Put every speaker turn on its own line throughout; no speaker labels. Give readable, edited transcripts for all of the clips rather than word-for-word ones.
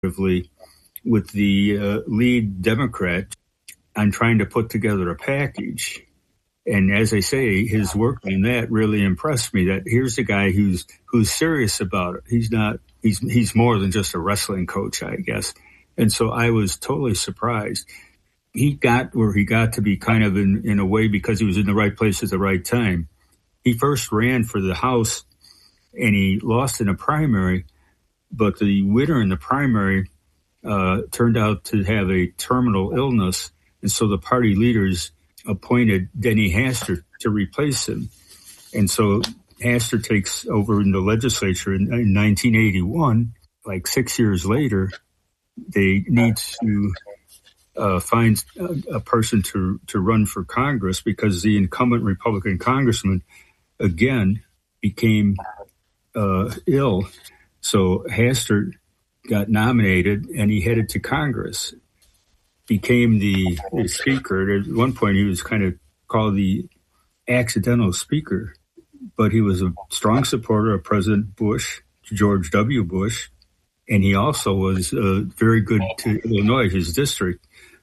collaboratively with the lead Democrat on trying to put together a package. And as I say, his work on that really impressed me. That here's a guy who's serious about it. He's more than just a wrestling coach, I guess. And so I was totally surprised. He got where he got to be kind of in a way because he was in the right place at the right time. He first ran for the House and he lost in a primary, but the winner in the primary turned out to have a terminal illness. And so the party leaders appointed Denny Hastert to replace him. And so Hastert takes over in the legislature in 1981. Like 6 years later, they need to find a person to run for Congress because the incumbent Republican congressman, again, became ill. So Hastert got nominated, and he headed to Congress, became the speaker. At one point, he was kind of called the accidental speaker, but he was a strong supporter of President Bush, George W. Bush, and he also was very good to Illinois, his district.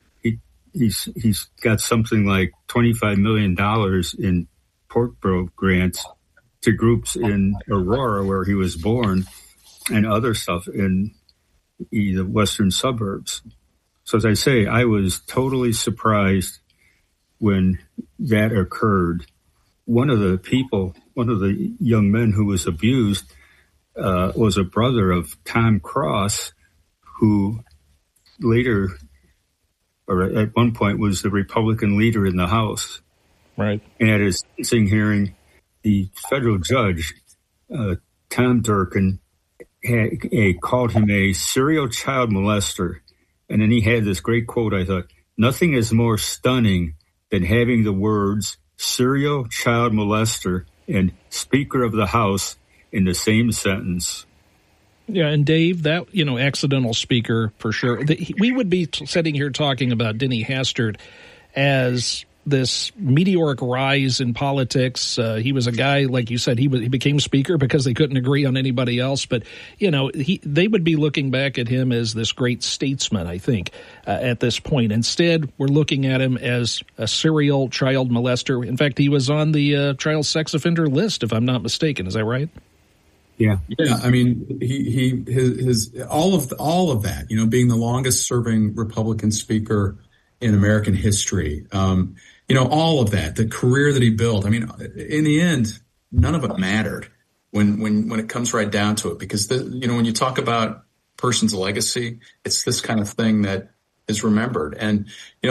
He's got something like $25 million in pork barrel grants to groups in Aurora, where he was born, and other stuff in the western suburbs. So as I say, I was totally surprised when that occurred. One of the young men who was abused was a brother of Tom Cross, who later, or at one point, was the Republican leader in the House.
Right.
And at his sentencing hearing, the federal judge, Tom Durkin, called him a serial child molester. And then he had this great quote, I thought, "Nothing is more stunning than having the words serial child molester and Speaker of the House in the same sentence."
Yeah, and Dave, that, accidental speaker for sure. We would be sitting here talking about Denny Hastert as this meteoric rise in politics. He was a guy, like you said, he became speaker because they couldn't agree on anybody else. But, they would be looking back at him as this great statesman, I think, at this point. Instead, we're looking at him as a serial child molester. In fact, he was on the child sex offender list, if I'm not mistaken. Is that right?
Yeah.
I mean, his all of that, being the longest serving Republican speaker in American history, all of that, the career that he built. I mean, in the end, none of it mattered when it comes right down to it, because when you talk about a person's legacy, it's this kind of thing that is remembered. And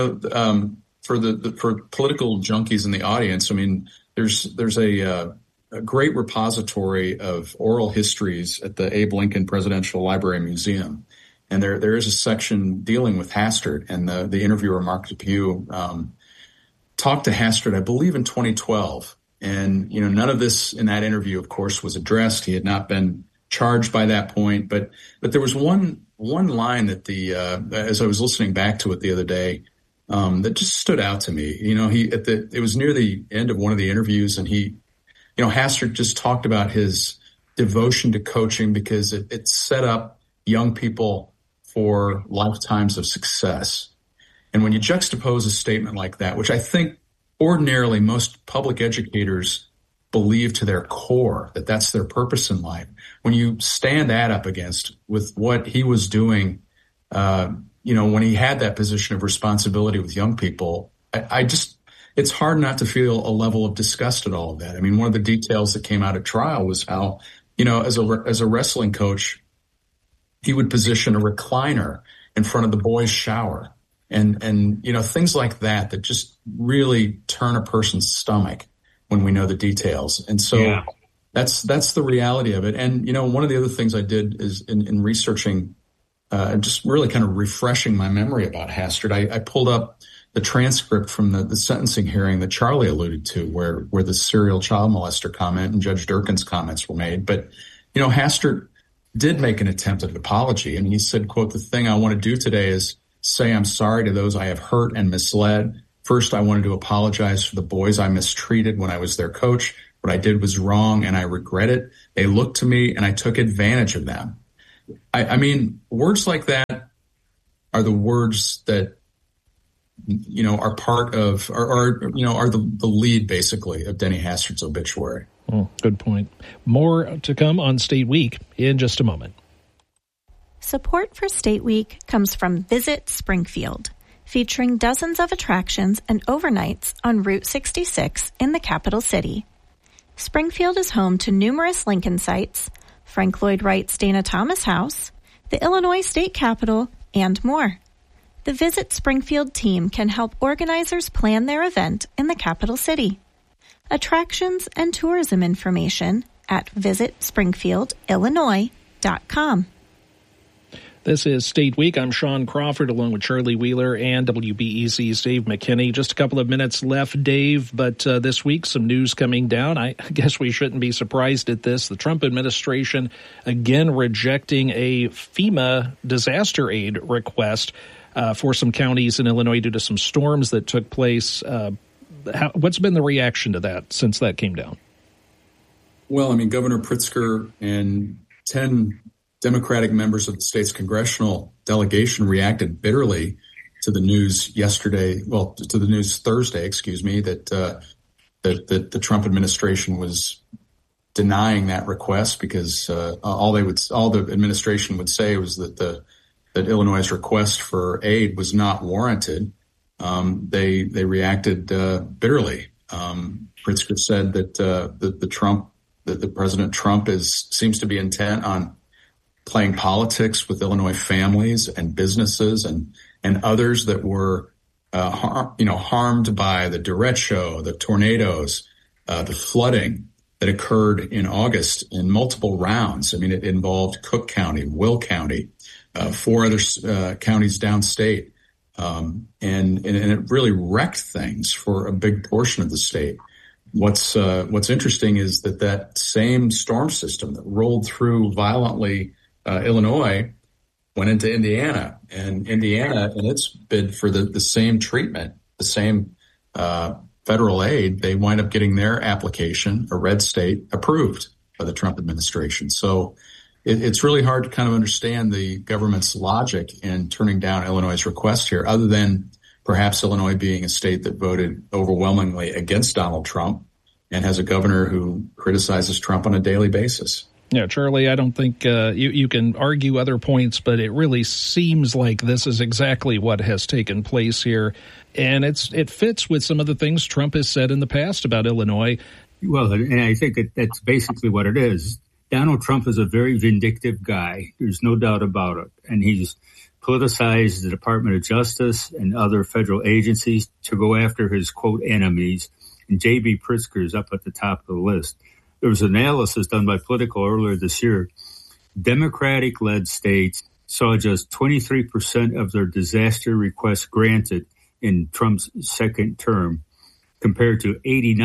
for political junkies in the audience, I mean, there's a great repository of oral histories at the Abe Lincoln Presidential Library Museum. And there is a section dealing with Hastert, and the interviewer, Mark Depew, talked to Hastert, I believe, in 2012. And, none of this in that interview, of course, was addressed. He had not been charged by that point. But there was one line that as I was listening back to it the other day, that just stood out to me. It was near the end of one of the interviews, and Hastert just talked about his devotion to coaching because it set up young people for lifetimes of success. And when you juxtapose a statement like that, which I think ordinarily most public educators believe to their core that that's their purpose in life, when you stand that up against with what he was doing, when he had that position of responsibility with young people, it's hard not to feel a level of disgust at all of that. I mean, one of the details that came out at trial was how, as a wrestling coach, he would position a recliner in front of the boys' shower. And things like that just really turn a person's stomach when we know the details. And so that's the reality of it. And, one of the other things I did is in researching, just really kind of refreshing my memory about Hastert, I pulled up the transcript from the sentencing hearing that Charlie alluded to, where the serial child molester comment and Judge Durkin's comments were made. But, Hastert did make an attempt at an apology, and he said, quote, "The thing I want to do today is say I'm sorry to those I have hurt and misled. First, I wanted to apologize for the boys I mistreated when I was their coach. What I did was wrong, and I regret it. They looked to me, and I took advantage of them." I mean, words like that the words that, are part of, are the lead basically of Denny Hastert's obituary.
Oh, good point. More to come on State Week in just a moment.
Support for State Week comes from Visit Springfield, featuring dozens of attractions and overnights on Route 66 in the capital city. Springfield is home to numerous Lincoln sites, Frank Lloyd Wright's Dana Thomas House, the Illinois State Capitol, and more. The Visit Springfield team can help organizers plan their event in the capital city. Attractions and tourism information at visitspringfieldillinois.com.
This is State Week. I'm Sean Crawford along with Charlie Wheeler and WBEZ's Dave McKinney. Just a couple of minutes left, Dave, but this week some news coming down. I guess we shouldn't be surprised at this. The Trump administration again rejecting a FEMA disaster aid request for some counties in Illinois due to some storms that took place. What's been the reaction to that since that came down?
Well, Governor Pritzker and 10 Democratic members of the state's congressional delegation reacted bitterly to the news Thursday, that the Trump administration was denying that request because all the administration would say was that Illinois' request for aid was not warranted. They reacted bitterly. Pritzker said that President Trump seems to be intent on playing politics with Illinois families and businesses and others that were harmed by the derecho, the tornadoes, the flooding that occurred in August in multiple rounds. It involved Cook County, Will County, 4 other counties downstate. And it really wrecked things for a big portion of the state. What's interesting is that same storm system that rolled through violently Illinois went into Indiana, and Indiana, in its bid for the same treatment, the same federal aid, they wind up getting their application, a red state, approved by the Trump administration. So it's really hard to kind of understand the government's logic in turning down Illinois' request here, other than perhaps Illinois being a state that voted overwhelmingly against Donald Trump and has a governor who criticizes Trump on a daily basis.
Yeah, Charlie, I don't think you can argue other points, but it really seems like this is exactly what has taken place here. And it fits with some of the things Trump has said in the past about Illinois.
Well, and I think that's basically what it is. Donald Trump is a very vindictive guy. There's no doubt about it. And he's politicized the Department of Justice and other federal agencies to go after his, quote, enemies. And J.B. Pritzker is up at the top of the list. There was analysis done by Politico earlier this year. Democratic-led states saw just 23% of their disaster requests granted in Trump's second term, compared to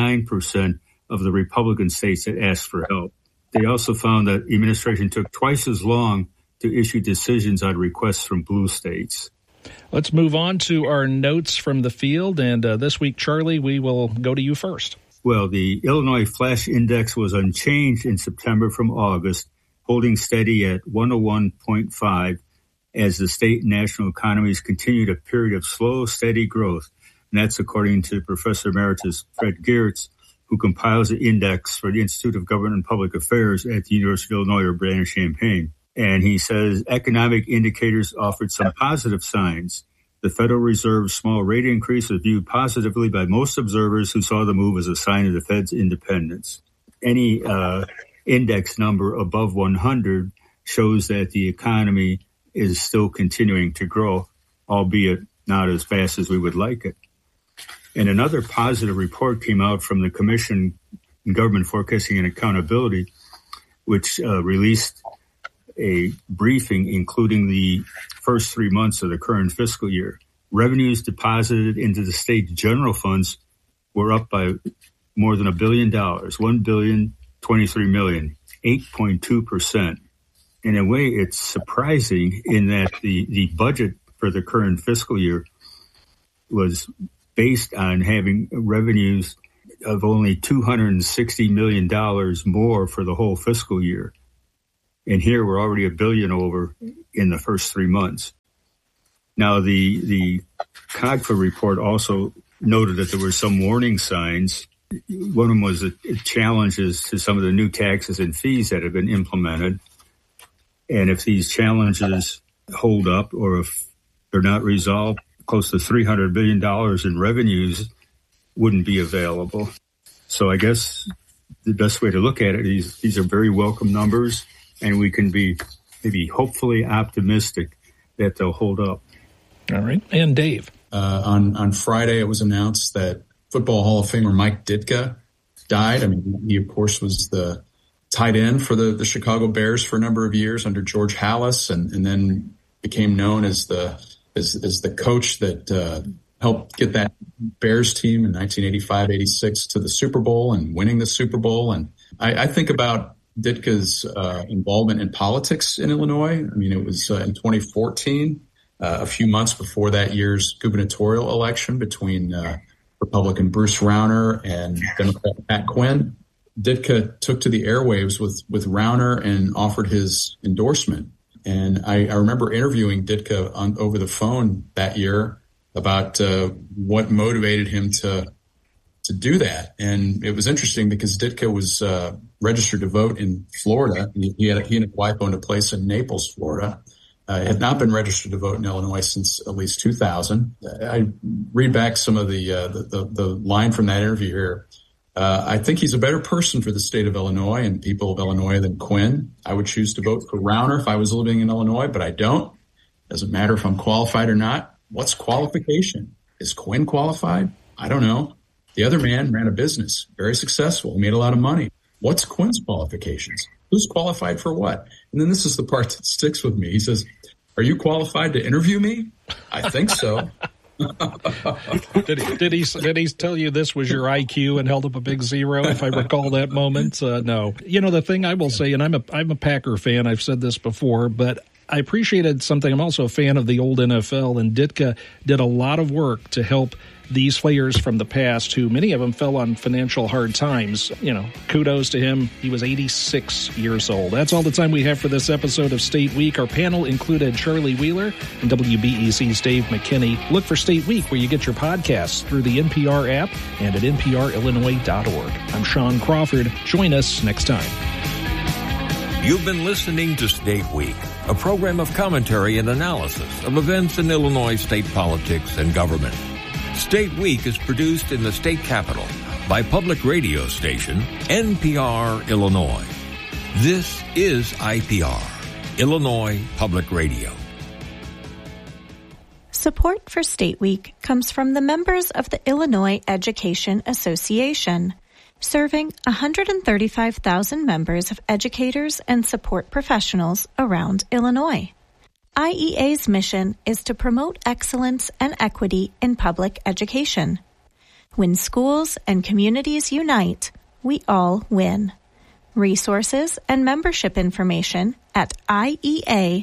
89% of the Republican states that asked for help. They also found that the administration took twice as long to issue decisions on requests from blue states.
Let's move on to our notes from the field. And this week, Charlie, we will go to you first.
Well, the Illinois Flash Index was unchanged in September from August, holding steady at 101.5 as the state and national economies continued a period of slow, steady growth. And that's according to Professor Emeritus Fred Geertz, who compiles the index for the Institute of Government and Public Affairs at the University of Illinois, Urbana-Champaign. And he says economic indicators offered some positive signs. The Federal Reserve's small rate increase was viewed positively by most observers who saw the move as a sign of the Fed's independence. Any index number above 100 shows that the economy is still continuing to grow, albeit not as fast as we would like it. And another positive report came out from the Commission on Government Forecasting and Accountability, which released a briefing including the first 3 months of the current fiscal year. Revenues deposited into the state general funds were up by more than $1 billion, $1,023,000,000, 8.2%. In a way, it's surprising in that the budget for the current fiscal year was based on having revenues of only $260 million more for the whole fiscal year. And here we're already $1 billion over in the first 3 months. Now, the COGFA report also noted that there were some warning signs. One of them was challenges to some of the new taxes and fees that have been implemented. And if these challenges hold up or if they're not resolved, close to $300 billion in revenues wouldn't be available. So I guess the best way to look at it is these are very welcome numbers, and we can be maybe hopefully optimistic that they'll hold up.
All right. And Dave.
On Friday, it was announced that Football Hall of Famer Mike Ditka died. I mean, he, of course, was the tight end for the Chicago Bears for a number of years under George Halas, and then became known as the coach that helped get that Bears team in 1985-86 to the Super Bowl and winning the Super Bowl. And I think about Ditka's involvement in politics in Illinois. I mean, it was in 2014, a few months before that year's gubernatorial election between Republican Bruce Rauner and Democrat Pat Quinn. Ditka took to the airwaves with Rauner and offered his endorsement. And I remember interviewing Ditka over the phone that year about what motivated him to do that. And it was interesting because Ditka was registered to vote in Florida. He and his wife owned a place in Naples, Florida. Had not been registered to vote in Illinois since at least 2000. I read back some of the line from that interview here. I think he's a better person for the state of Illinois and people of Illinois than Quinn. I would choose to vote for Rauner if I was living in Illinois, but I don't. Doesn't matter if I'm qualified or not. What's qualification? Is Quinn qualified? I don't know. The other man ran a business, very successful, made a lot of money. What's Quinn's qualifications? Who's qualified for what? And then this is the part that sticks with me. He says, "Are you qualified to interview me?" I think so.
Did he tell you this was your IQ and held up a big zero, if I recall that moment? No. You know, the thing I will say, and I'm a Packer fan, I've said this before, but I appreciated something. I'm also a fan of the old NFL, and Ditka did a lot of work to help these players from the past who many of them fell on financial hard times. You know, kudos to him. He was 86 years old. That's all the time we have for this episode of State Week. Our panel included Charlie Wheeler and WBEC's Dave McKinney. Look for State Week where you get your podcasts through the NPR app and at nprillinois.org. I'm Sean Crawford. Join us next time.
You've been listening to State Week, a program of commentary and analysis of events in Illinois state politics and government. State Week is produced in the state capital by public radio station NPR Illinois. This is IPR, Illinois Public Radio.
Support for State Week comes from the members of the Illinois Education Association, serving 135,000 members of educators and support professionals around Illinois. IEA's mission is to promote excellence and equity in public education. When schools and communities unite, we all win. Resources and membership information at IEANEA.org.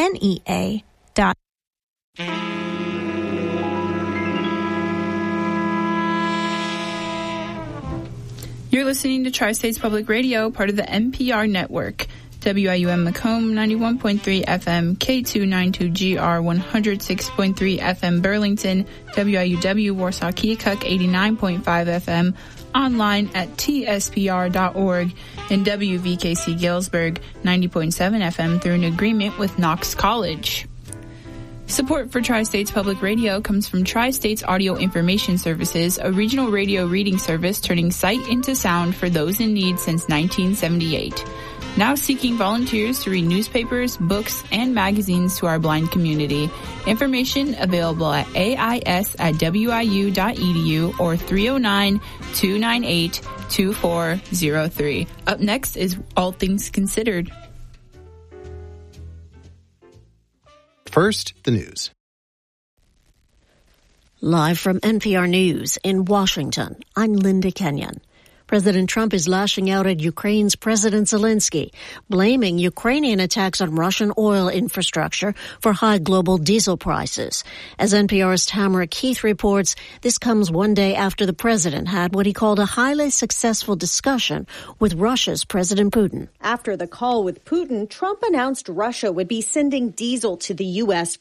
You're listening to Tri-States Public Radio, part of the NPR network. WIUM Macomb 91.3 FM, K292GR 106.3 FM Burlington, WIUW Warsaw Keokuk 89.5 FM, online at tspr.org, and WVKC Galesburg 90.7 FM through an agreement with Knox College. Support for Tri-States Public Radio comes from Tri-States Audio Information Services, a regional radio reading service turning sight into sound for those in need since 1978. Now seeking volunteers to read newspapers, books, and magazines to our blind community. Information available at ais@wiu.edu or 309-298-2403. Up next is All Things Considered.
First, the news.
Live from NPR News in Washington, I'm Linda Kenyon. President Trump is lashing out at Ukraine's President Zelensky, blaming Ukrainian attacks on Russian oil infrastructure for high global diesel prices. As NPR's Tamara Keith reports, this comes one day after the president had what he called a highly successful discussion with Russia's President Putin.
After the call with Putin, Trump announced Russia would be sending diesel to the U.S. for purchase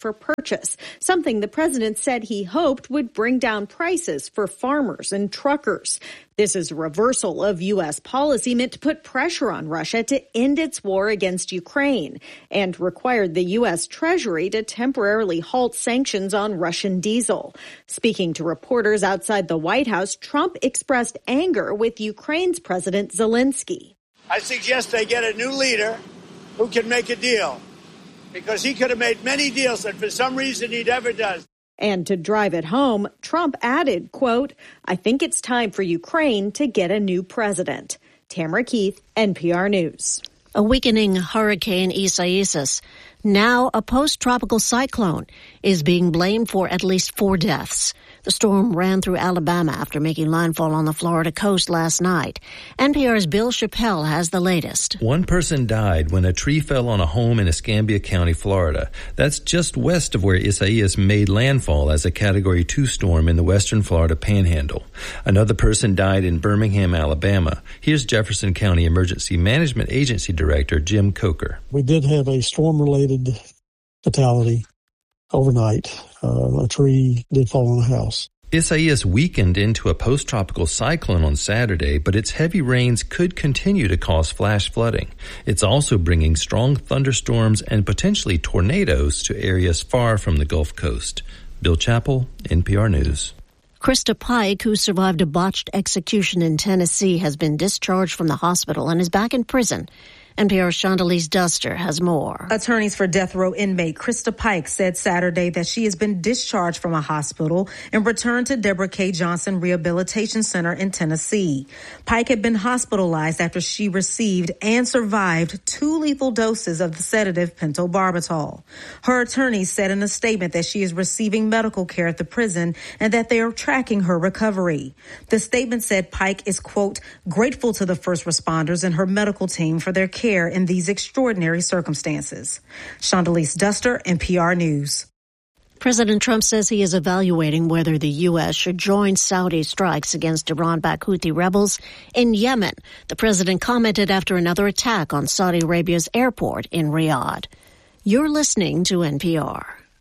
purchase, something the president said he hoped would bring down prices for farmers and truckers. This is a reversal of U.S. policy meant to put pressure on Russia to end its war against Ukraine and required the U.S. Treasury to temporarily halt sanctions on Russian diesel. Speaking to reporters outside the White House, Trump expressed anger with Ukraine's President Zelensky.
I suggest they get a new leader who can make a deal, because he could have made many deals that for some reason he never does.
And to drive it home, Trump added, quote, "I think it's time for Ukraine to get a new president." Tamara Keith, NPR News.
A weakening Hurricane Isaias, now a post-tropical cyclone, is being blamed for at least 4 deaths. The storm ran through Alabama after making landfall on the Florida coast last night. NPR's Bill Chappell has the latest.
1 person died when a tree fell on a home in Escambia County, Florida. That's just west of where Isaias made landfall as a Category 2 storm in the western Florida Panhandle. Another person died in Birmingham, Alabama. Here's Jefferson County Emergency Management Agency Director Jim Coker.
We did have a storm-related fatality overnight. A tree did fall on a house.
Isaias weakened into a post-tropical cyclone on Saturday, but its heavy rains could continue to cause flash flooding. It's also bringing strong thunderstorms and potentially tornadoes to areas far from the Gulf Coast. Bill Chappell, NPR News.
Krista Pike, who survived a botched execution in Tennessee, has been discharged from the hospital and is back in prison. NPR's Chandalise Duster has more.
Attorneys for death row inmate Krista Pike said Saturday that she has been discharged from a hospital and returned to Deborah K. Johnson Rehabilitation Center in Tennessee. Pike had been hospitalized after she received and survived 2 lethal doses of the sedative pentobarbital. Her attorneys said in a statement that she is receiving medical care at the prison and that they are tracking her recovery. The statement said Pike is, quote, grateful to the first responders and her medical team for their care in these extraordinary circumstances. Chandalise Duster, NPR News.
President Trump says he is evaluating whether the U.S. should join Saudi strikes against Iran-backed Houthi rebels in Yemen. The president commented after another attack on Saudi Arabia's airport in Riyadh. You're listening to NPR.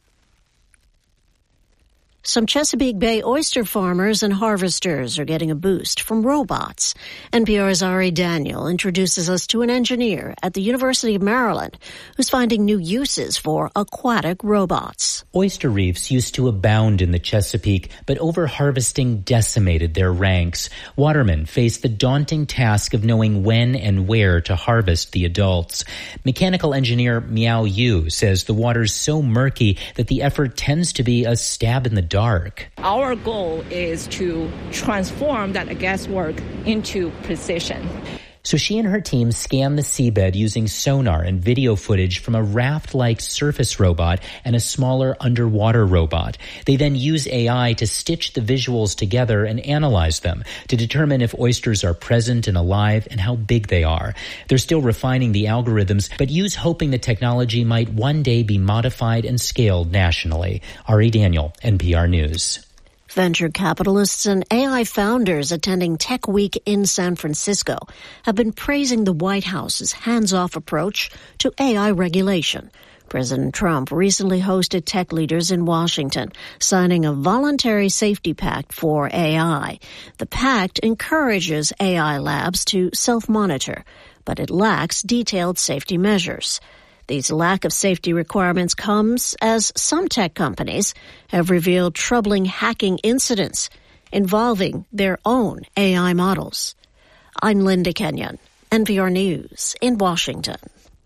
Some Chesapeake Bay oyster farmers and harvesters are getting a boost from robots. NPR's Ari Daniel introduces us to an engineer at the University of Maryland who's finding new uses for aquatic robots.
Oyster reefs used to abound in the Chesapeake, but overharvesting decimated their ranks. Watermen face the daunting task of knowing when and where to harvest the adults. Mechanical engineer Miao Yu says the water's so murky that the effort tends to be a stab in the dark.
Our goal is to transform that guesswork into precision.
So she and her team scan the seabed using sonar and video footage from a raft-like surface robot and a smaller underwater robot. They then use AI to stitch the visuals together and analyze them to determine if oysters are present and alive and how big they are. They're still refining the algorithms, but Yu's hoping the technology might one day be modified and scaled nationally. Ari Daniel, NPR News.
Venture capitalists and AI founders attending Tech Week in San Francisco have been praising the White House's hands-off approach to AI regulation. President Trump recently hosted tech leaders in Washington, signing a voluntary safety pact for AI. The pact encourages AI labs to self-monitor, but it lacks detailed safety measures. These lack of safety requirements comes as some tech companies have revealed troubling hacking incidents involving their own AI models. I'm Linda Kenyon, NPR News in Washington.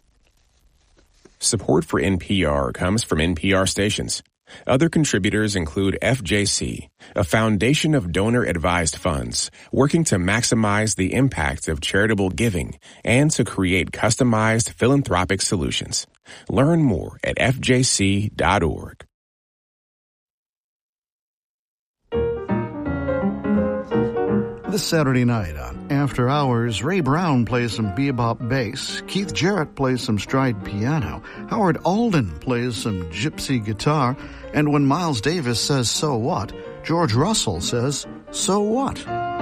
Support for NPR comes from NPR stations. Other contributors include FJC, a foundation of donor-advised funds working to maximize the impact of charitable giving and to create customized philanthropic solutions. Learn more at fjc.org.
This Saturday night on After Hours, Ray Brown plays some bebop bass, Keith Jarrett plays some stride piano, Howard Alden plays some gypsy guitar, and when Miles Davis says, "So what?" George Russell says, "So what?"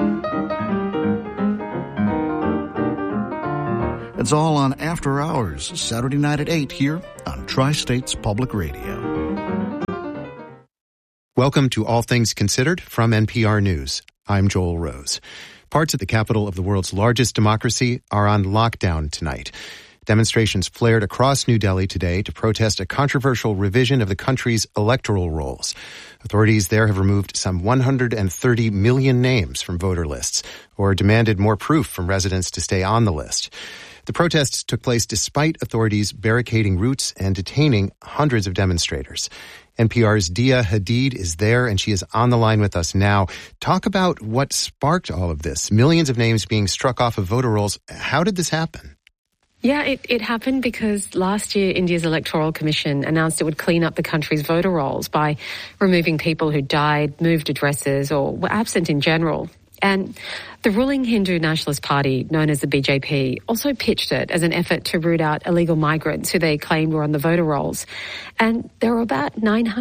It's all on After Hours, Saturday night at 8 here on Tri-States Public Radio.
Welcome to All Things Considered from NPR News. I'm Joel Rose. Parts of the capital of the world's largest democracy are on lockdown tonight. Demonstrations flared across New Delhi today to protest a controversial revision of the country's electoral rolls. Authorities there have removed some 130 million names from voter lists or demanded more proof from residents to stay on the list. The protests took place despite authorities barricading routes and detaining hundreds of demonstrators. NPR's Dia Hadid is there, and she is on the line with us now. Talk about what sparked all of this. Millions of names being struck off of voter rolls. How did this happen?
Yeah, it happened because last year India's Electoral Commission announced it would clean up the country's voter rolls by removing people who died, moved addresses, or were absent in general. And the ruling Hindu Nationalist Party, known as the BJP, also pitched it as an effort to root out illegal migrants who they claimed were on the voter rolls. And there are about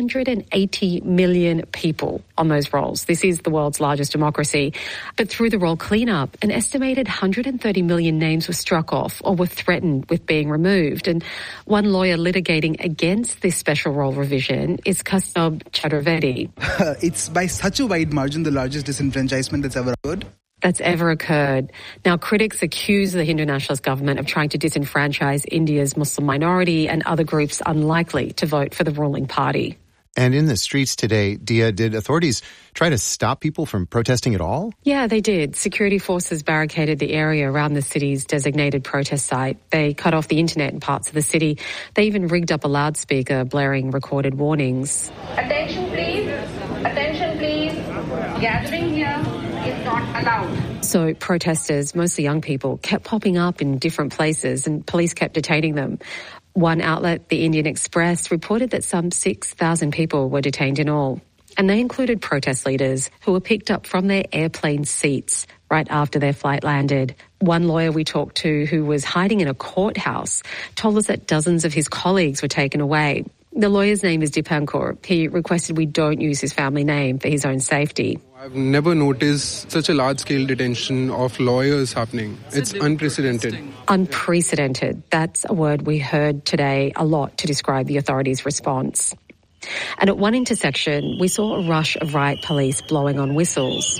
980 million people on those rolls. This is the world's largest democracy. But through the roll cleanup, an estimated 130 million names were struck off or were threatened with being removed. And one lawyer litigating against this special roll revision is Kastab Chaturvedi.
It's by such a wide margin the largest disenfranchisement that's ever occurred.
Now, critics accuse the Hindu Nationalist government of trying to disenfranchise India's Muslim minority and other groups unlikely to vote for the ruling party.
And in the streets today, Dia, did authorities try to stop people from protesting at all?
Yeah, they did. Security forces barricaded the area around the city's designated protest site. They cut off the internet in parts of the city. They even rigged up a loudspeaker, blaring recorded warnings.
Attention, please. Attention, please. Gathering here is not allowed.
So protesters, mostly young people, kept popping up in different places and police kept detaining them. One outlet, the Indian Express, reported that some 6,000 people were detained in all. And they included protest leaders who were picked up from their airplane seats right after their flight landed. One lawyer we talked to who was hiding in a courthouse told us that dozens of his colleagues were taken away. The lawyer's name is Dipankar. He requested we don't use his family name for his own safety.
I've never noticed such a large-scale detention of lawyers happening. It's unprecedented.
Unprecedented. That's a word we heard today a lot to describe the authorities' response. And at one intersection, we saw a rush of riot police blowing on whistles.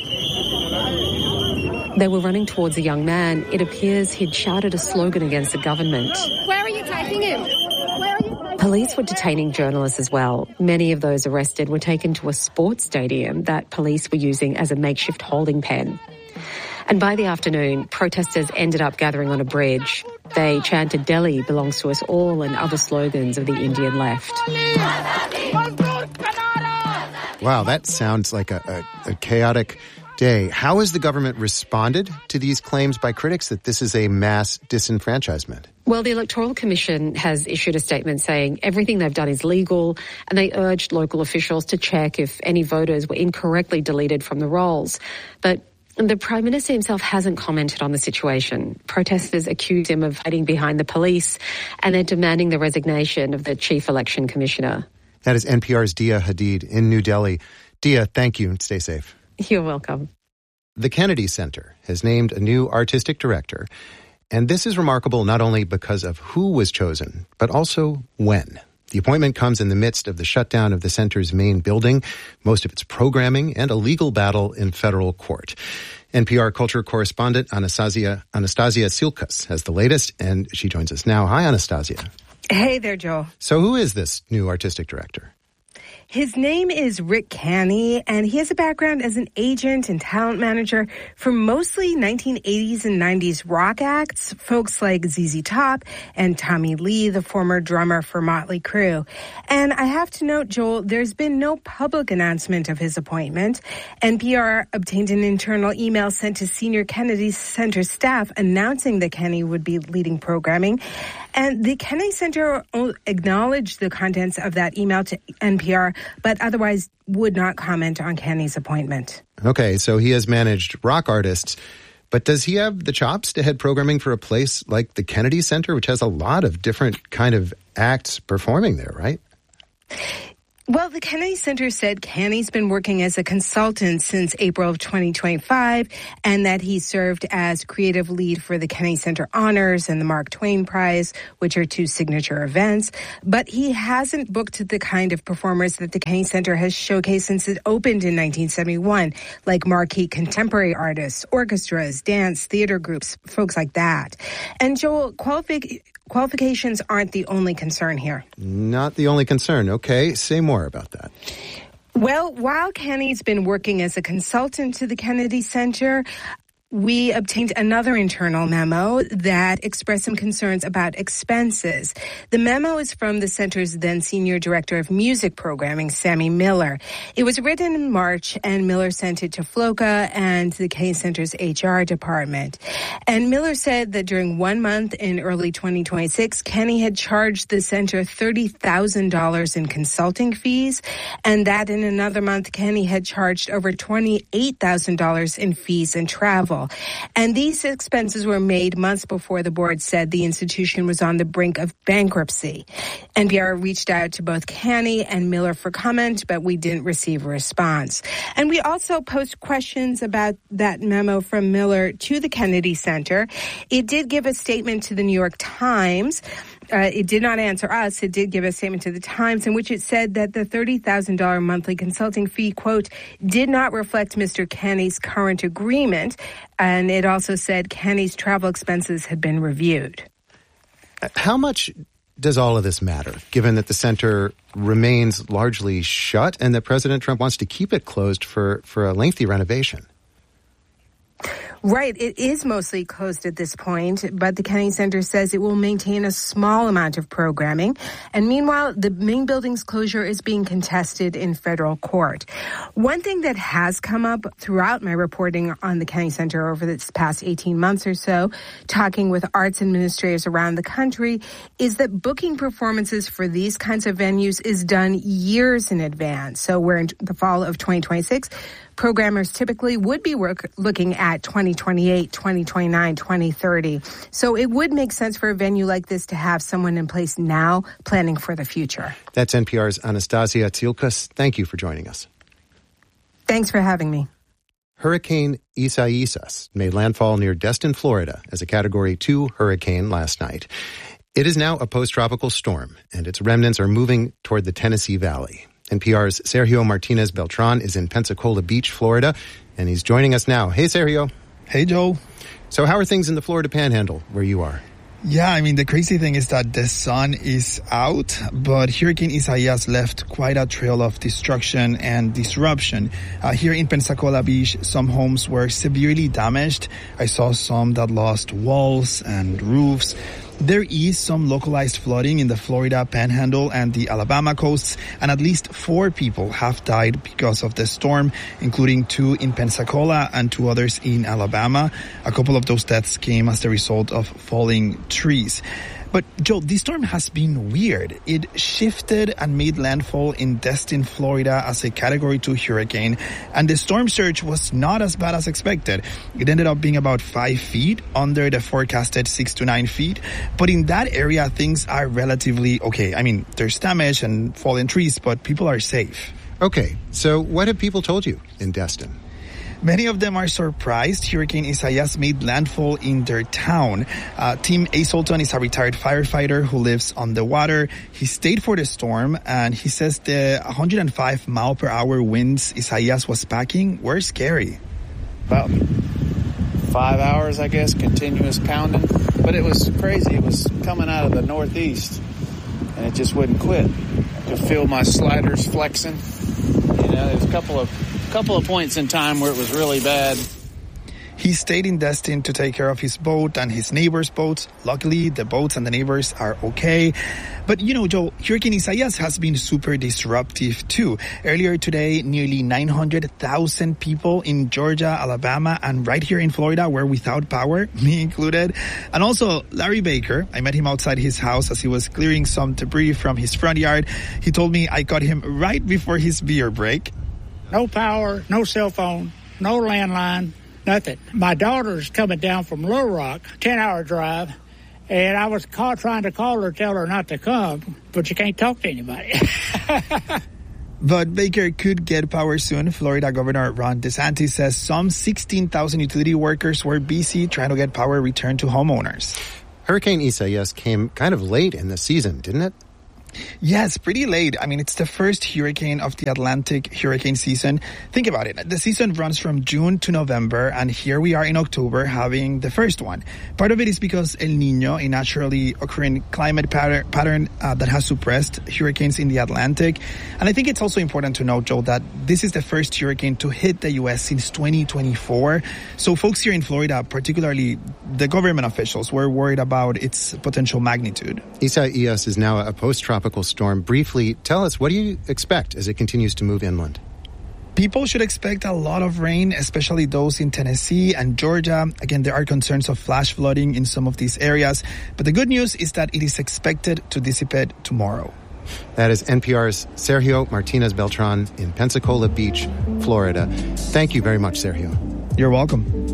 They were running towards a young man. It appears he'd shouted a slogan against the government.
Where are you taking him?
Police were detaining journalists as well. Many of those arrested were taken to a sports stadium that police were using as a makeshift holding pen. And by the afternoon, protesters ended up gathering on a bridge. They chanted "Delhi belongs to us all" and other slogans of the Indian left.
Wow, that sounds like a chaotic day. How has the government responded to these claims by critics that this is a mass disenfranchisement?
Well, the Electoral Commission has issued a statement saying everything they've done is legal, and they urged local officials to check if any voters were incorrectly deleted from the rolls. But the Prime Minister himself hasn't commented on the situation. Protesters accuse him of hiding behind the police, and they're demanding the resignation of the Chief Election Commissioner.
That is NPR's Dia Hadid in New Delhi. Dia, thank you and stay safe.
You're welcome.
The Kennedy Center has named a new artistic director, and this is remarkable not only because of who was chosen, but also when. The appointment comes in the midst of the shutdown of the center's main building, most of its programming, and a legal battle in federal court. NPR culture correspondent Anastasia Silkas has the latest, and she joins us now. Hi, Anastasia.
Hey there, Joe.
So who is this new artistic director?
His name is Rick Canny, and he has a background as an agent and talent manager for mostly 1980s and 90s rock acts, folks like ZZ Top and Tommy Lee, the former drummer for Motley Crue. And I have to note, Joel, there's been no public announcement of his appointment. NPR obtained an internal email sent to senior Kennedy Center staff announcing that Canny would be leading programming. And the Kennedy Center acknowledged the contents of that email to NPR, but otherwise would not comment on Canny's appointment.
Okay, so he has managed rock artists, but does he have the chops to head programming for a place like the Kennedy Center, which has a lot of different kind of acts performing there, right?
Well, the Kennedy Center said Kenney's been working as a consultant since April of 2025 and that he served as creative lead for the Kennedy Center Honors and the Mark Twain Prize, which are two signature events. But he hasn't booked the kind of performers that the Kennedy Center has showcased since it opened in 1971, like marquee contemporary artists, orchestras, dance, theater groups, folks like that. And Joel, qualifications aren't the only concern here.
Not the only concern. Okay, say more about that.
Well, while Kenney's been working as a consultant to the Kennedy Center, we obtained another internal memo that expressed some concerns about expenses. The memo is from the center's then senior director of music programming, Sammy Miller. It was written in March, and Miller sent it to FLOCA and the Kennedy Center's HR department. And Miller said that during 1 month in early 2026, Kenney had charged the center $30,000 in consulting fees, and that in another month, Kenney had charged over $28,000 in fees and travel. And these expenses were made months before the board said the institution was on the brink of bankruptcy. NPR reached out to both Kenney and Miller for comment, but we didn't receive a response. And we also posed questions about that memo from Miller to the Kennedy Center. It did give a statement to the New York Times. It did not answer us. It did give a statement to the Times in which it said that the $30,000 monthly consulting fee, quote, did not reflect Mr. Kenney's current agreement. And it also said Kenney's travel expenses had been reviewed.
How much does all of this matter, given that the center remains largely shut and that President Trump wants to keep it closed for a lengthy renovation?
Right. It is mostly closed at this point, but the Kennedy Center says it will maintain a small amount of programming. And meanwhile, the main building's closure is being contested in federal court. One thing that has come up throughout my reporting on the Kennedy Center over this past 18 months or so, talking with arts administrators around the country, is that booking performances for these kinds of venues is done years in advance. So we're in the fall of 2026. Programmers typically would be looking at 2028, 2029, 2030. So it would make sense for a venue like this to have someone in place now planning for the future. That's
NPR's Anastasia Tsiolkas. Thank you for joining us.
Thanks for having me.
Hurricane Isaias made landfall near Destin, Florida as a Category 2 hurricane last night. It is now a post-tropical storm, and its remnants are moving toward the Tennessee Valley. NPR's Sergio Martinez Beltran is in Pensacola Beach, Florida, and he's joining us now. Hey, Sergio.
Hey, Joe.
So how are things in the Florida Panhandle where you are?
Yeah, I mean, the crazy thing is that the sun is out, but Hurricane Isaias left quite a trail of destruction and disruption. Here in Pensacola Beach, some homes were severely damaged. I saw some that lost walls and roofs. There is some localized flooding in the Florida Panhandle and the Alabama coasts, and at least 4 people have died because of the storm, including 2 in Pensacola and 2 others in Alabama. A couple of those deaths came as the result of falling trees. But, Joe, this storm has been weird. It shifted and made landfall in Destin, Florida as a Category 2 hurricane, and the storm surge was not as bad as expected. It ended up being about 5 feet under the forecasted 6 to 9 feet. But in that area, things are relatively okay. I mean, there's damage and fallen trees, but people are safe.
Okay, so what have people told you in Destin?
Many of them are surprised Hurricane Isaias made landfall in their town. Tim Asolton is a retired firefighter who lives on the water. He stayed for the storm, and he says the 105 mile per hour winds Isaias was packing were scary.
About 5 hours, I guess, continuous pounding. But it was crazy. It was coming out of the northeast, and it just wouldn't quit. I could feel my sliders flexing. You know, there's a couple of points in time where it was really bad.
He stayed in Destin to take care of his boat and his neighbor's boats. Luckily, the boats and the neighbors are okay. But, you know, Joe, Hurricane Isaias has been super disruptive, too. Earlier today, nearly 900,000 people in Georgia, Alabama, and right here in Florida were without power, me included. And also, Larry Baker, I met him outside his house as he was clearing some debris from his front yard. He told me I caught him right before his beer break.
No power, no cell phone, no landline, nothing. My daughter's coming down from Little Rock, 10-hour drive, and I was trying to call her, tell her not to come, but you can't talk to anybody.
But Baker could get power soon. Florida Governor Ron DeSantis says some 16,000 utility workers were busy trying to get power returned to homeowners.
Hurricane Isaias came kind of late in the season, didn't it?
Yes, pretty late. I mean, it's the first hurricane of the Atlantic hurricane season. Think about it. The season runs from June to November, and here we are in October having the first one. Part of it is because El Niño, a naturally occurring climate pattern that has suppressed hurricanes in the Atlantic. And I think it's also important to note, Joe, that this is the first hurricane to hit the U.S. since 2024. So folks here in Florida, particularly the government officials, were worried about its potential magnitude.
Isaias is now a post-tropical storm. Briefly, tell us, what do you expect as it continues to move inland?
People should expect a lot of rain, especially those in Tennessee and Georgia. Again, there are concerns of flash flooding in some of these areas. But the good news is that it is expected to dissipate tomorrow.
That is NPR's Sergio Martinez Beltran in Pensacola Beach, Florida. Thank you very much, Sergio.
You're welcome.